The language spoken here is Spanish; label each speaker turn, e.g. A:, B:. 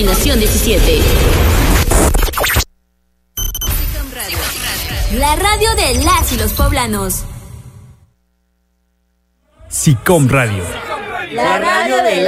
A: terminación 17. La radio de las y los poblanos.
B: SICOM Radio.
C: La radio de